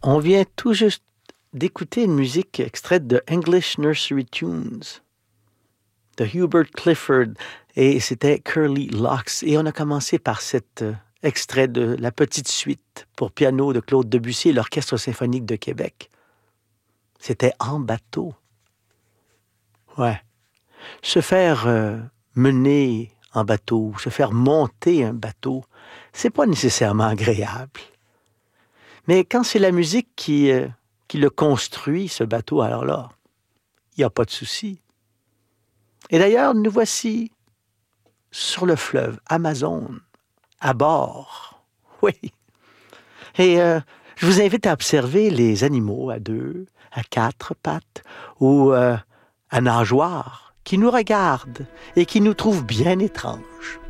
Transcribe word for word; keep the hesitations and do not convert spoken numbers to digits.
On vient tout juste d'écouter une musique extraite de English Nursery Tunes de Hubert Clifford et c'était Curly Locks. Et on a commencé par cet euh, extrait de La Petite Suite pour piano de Claude Debussy et l'Orchestre symphonique de Québec. C'était En bateau. Ouais. Se faire euh, mener en bateau, se faire monter un bateau, c'est pas nécessairement agréable. Mais quand c'est la musique qui, euh, qui le construit, ce bateau, alors là, il n'y a pas de souci. Et d'ailleurs, nous voici sur le fleuve Amazon, à bord. Oui. Et euh, je vous invite à observer les animaux à deux, à quatre pattes ou euh, à nageoires qui nous regardent et qui nous trouvent bien étranges.